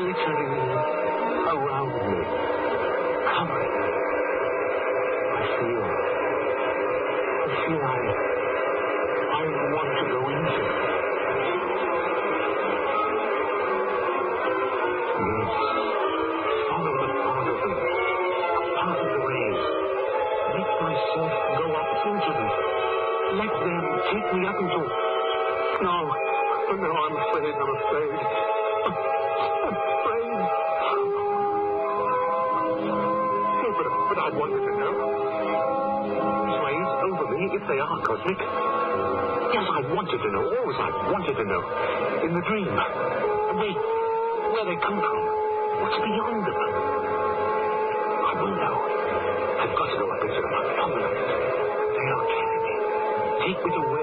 glittering around me, covering. I feel I want to go into it. Yes, follow the part of them, a part of the rays. Let myself go up into them. Let them take me up into... No, I'm afraid. I'm afraid. Oh, but I wanted to know. These rays over me, if they are cosmic. Yes, I wanted to know. Always I wanted to know. In the dream. And where they come from. What's beyond them. I will know. I've got to go up into them. They are carrying me. Take me to where